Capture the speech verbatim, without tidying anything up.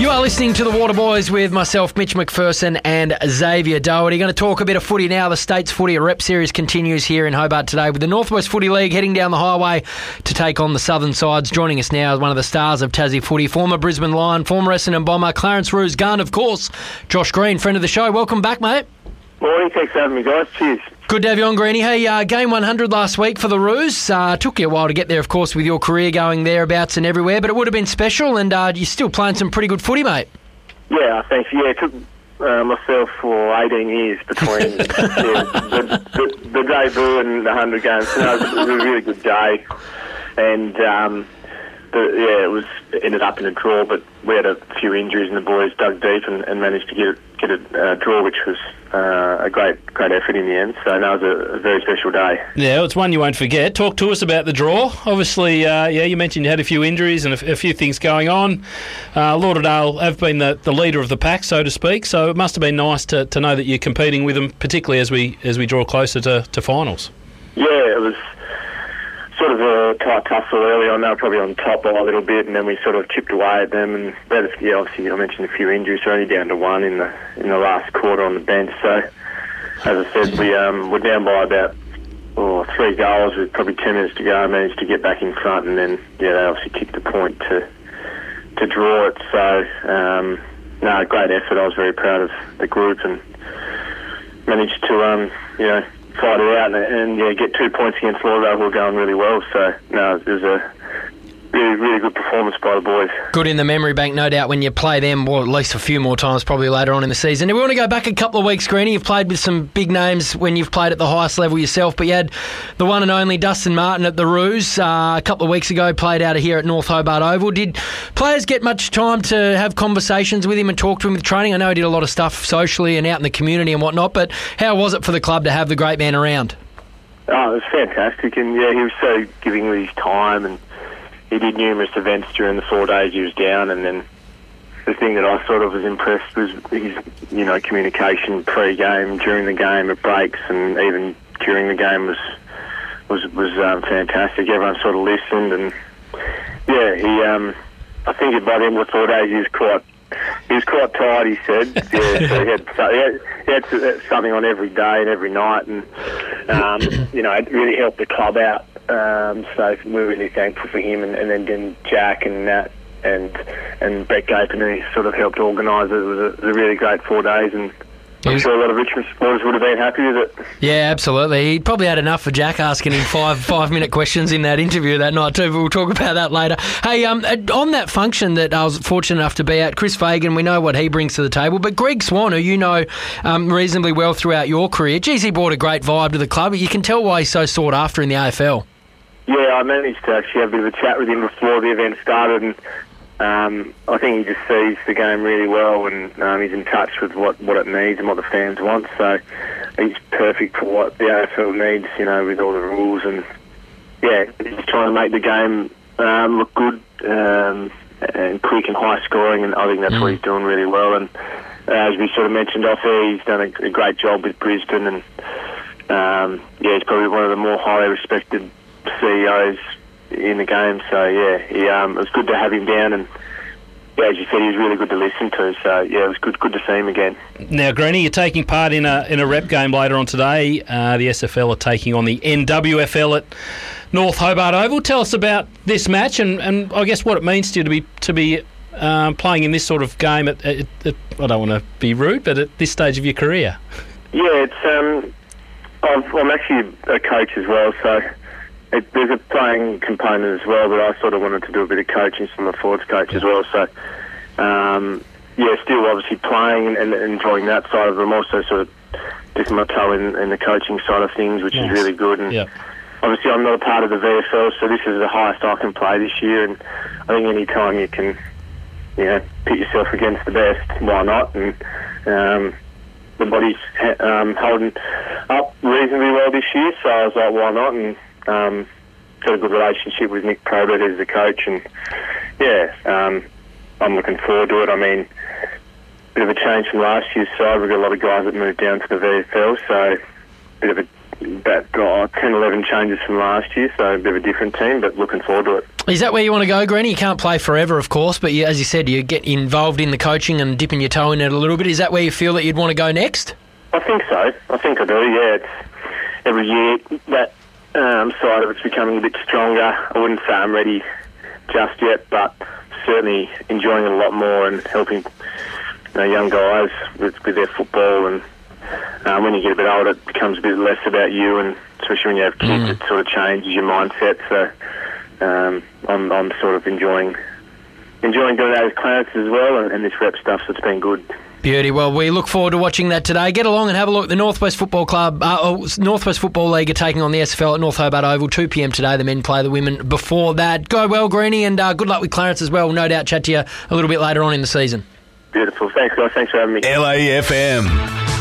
You are listening to The Water Boys with myself, Mitch McPherson, and Xavier Doherty. Going to talk a bit of footy now. The States Footy Rep Series continues here in Hobart today with the Northwest Footy League heading down the highway to take on the Southern sides. Joining us now is one of the stars of Tassie footy, former Brisbane Lion, former Essendon Bomber, Clarence Roos Gun, of course, Josh Green, friend of the show. Welcome back, mate. Morning, thanks for having me, guys. Cheers. Good to have you on, Greenie. Hey, uh, game one hundred last week for the Roos. Uh, took you a while to get there, of course, with your career going thereabouts and everywhere, but it would have been special, and uh, you're still playing some pretty good footy, mate. Yeah, thanks. Yeah, it took uh, myself for eighteen years between yeah, the, the, the debut and the one hundred games. So, no, it was a really good day, and um, the, yeah, it was it ended up in a draw, but we had a few injuries and the boys dug deep and, and managed to get get a uh, draw, which was uh, a great great effort in the end. So that was a, a very special day. Yeah, it's one you won't forget. Talk to us about the draw. Obviously, uh, yeah, you mentioned you had a few injuries and a, f- a few things going on. Uh, Lauderdale have been the, the leader of the pack, so to speak. So it must have been nice to, to know that you're competing with them, particularly as we as we draw closer to, to finals. Yeah, it was sort of a tight tussle early on. They were probably on top by a little bit, and then we sort of chipped away at them. And that is, yeah, obviously I mentioned a few injuries. We're only down to one in the in the last quarter on the bench. So as I said, we um, were down by about oh, three goals with probably ten minutes to go. I managed to get back in front, and then yeah, they obviously kicked the point to to draw it. So um, no, great effort. I was very proud of the group and managed to um, you know. fight it out and, and yeah, get two points against Lauderdale, who were going really well. So, no, it was a really, really good performance by the boys. Good in the memory bank, no doubt, when you play them, or at least a few more times probably later on in the season. If we want to go back a couple of weeks, Greenie, you've played with some big names when you've played at the highest level yourself, but you had the one and only Dustin Martin at the Roos uh, a couple of weeks ago, played out of here at North Hobart Oval. Did players get much time to have conversations with him and talk to him with training? I know he did a lot of stuff socially and out in the community and whatnot, but how was it for the club to have the great man around? Oh, it was fantastic, and yeah, he was so giving with his time, and he did numerous events during the four days he was down. And then the thing that I sort of was impressed was his, you know, communication pre-game, during the game, at breaks, and even during the game was was was um, fantastic. Everyone sort of listened, and yeah, he. Um, I think by the end of the four days he was quite he was quite tired. He said, yeah, so he had, so he had, he had something on every day and every night, and um, you know, it really helped the club out. Um, so we're really thankful for him, and, and then, then Jack and Nat and and Brett Gapen, who sort of helped organise it. It was, a, it was a really great four days, and I'm sure a lot of Richmond supporters would have been happy with it. Yeah, absolutely. He probably had enough for Jack asking him five five minute questions in that interview that night too, but we'll talk about that later. Hey, um, on that function that I was fortunate enough to be at, Chris Fagan, we know what he brings to the table, but Greg Swan, who you know um, reasonably well throughout your career, geez, he brought a great vibe to the club. You can tell why he's so sought after in the A F L. Yeah, I managed to actually have a bit of a chat with him before the event started, and um, I think he just sees the game really well, and um, he's in touch with what, what it needs and what the fans want. So he's perfect for what the A F L needs, you know, with all the rules. And yeah, he's trying to make the game um, look good um, and quick and high scoring, and I think that's mm. what he's doing really well. And uh, as we sort of mentioned off air, he's done a, a great job with Brisbane, and um, yeah, he's probably one of the more highly respected C E Os in the game. So yeah, he, um, it was good to have him down, and yeah, as you said, he was really good to listen to. So yeah, it was good good to see him again. Now, Greenie, you're taking part in a in a rep game later on today. Uh, the S F L are taking on the N W F L at North Hobart Oval. Tell us about this match, and, and I guess what it means to you to be to be um, playing in this sort of game. At, at, at I don't want to be rude, but at this stage of your career. Yeah, it's um, I've, I'm actually a coach as well, so. It, there's a playing component as well, but I sort of wanted to do a bit of coaching, so I'm a forwards coach as well. So, um, yeah, still obviously playing and, and enjoying that side of it. I'm also sort of dipping my toe in, in the coaching side of things, which nice. is really good. And yep. obviously I'm not a part of the V F L, so this is the highest I can play this year. And I think any time you can, you know, pit yourself against the best, why not? And um, the body's um, holding up reasonably well this year, so I was like, why not? And Um, got a good relationship with Nick Probert, who's the coach, and yeah, um, I'm looking forward to it. I mean, bit of a change from last year's side. We've got a lot of guys that moved down to the V F L, so bit of a about oh, ten, eleven changes from last year, so a bit of a different team, but looking forward to it. Is that where you want to go, Greeny? You can't play forever, of course, but you, as you said, you get involved in the coaching and dipping your toe in it a little bit. Is that where you feel that you'd want to go next? I think so. I think I do, yeah. It's, every year that um, side of it's becoming a bit stronger. I wouldn't say I'm ready just yet, but certainly enjoying it a lot more and helping you know, young guys with, with their football. And um, when you get a bit older, it becomes a bit less about you, and especially when you have kids, mm. it sort of changes your mindset. So um, I'm, I'm sort of enjoying enjoying doing that with Clarence as well, and, and this rep stuff, so it's been good. Beauty. Well, we look forward to watching that today. Get along and have a look. The Northwest Football Club, uh, oh, Northwest Football League are taking on the S F L at North Hobart Oval, two p m today. The men play the women before that. Go well, Greeny, and uh, good luck with Clarence as well. No doubt chat to you a little bit later on in the season. Beautiful. Thanks, guys. Thanks for having me. L A F M.